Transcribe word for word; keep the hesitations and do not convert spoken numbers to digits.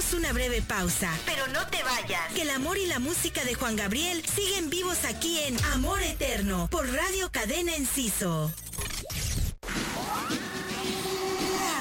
Hagamos una breve pausa, pero no te vayas, que el amor y la música de Juan Gabriel siguen vivos aquí en Amor Eterno, por Radio Cadena Enciso.